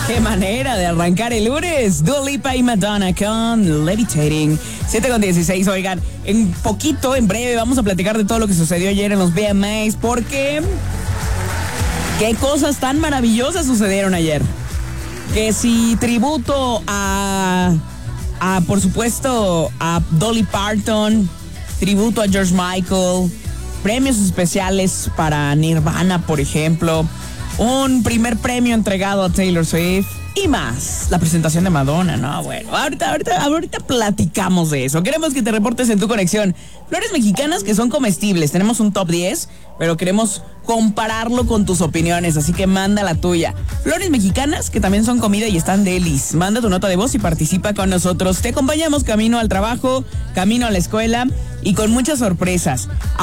Qué manera de arrancar el lunes. Dua Lipa y Madonna con Levitating. 7:16, oigan, en breve, vamos a platicar de todo lo que sucedió ayer en los VMAs, porque qué cosas tan maravillosas sucedieron ayer. Que si tributo a por supuesto, a Dolly Parton, tributo a George Michael, premios especiales para Nirvana, por ejemplo, un primer premio entregado a Taylor Swift y más. La presentación de Madonna, no, bueno, ahorita platicamos de eso. Queremos que te reportes en tu conexión. Flores mexicanas que son comestibles. Tenemos un top 10, pero queremos compararlo con tus opiniones, así que manda la tuya. Flores mexicanas que también son comida y están delis. Manda tu nota de voz y participa con nosotros. Te acompañamos camino al trabajo, camino a la escuela y con muchas sorpresas.